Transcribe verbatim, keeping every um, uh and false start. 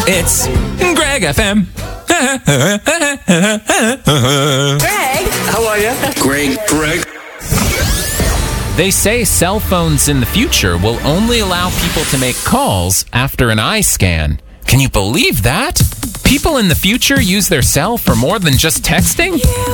It's Greg F M. Greg? How are you? Greg, Greg. They say cell phones in the future will only allow people to make calls after an eye scan. Can you believe that? People in the future use their cell for more than just texting?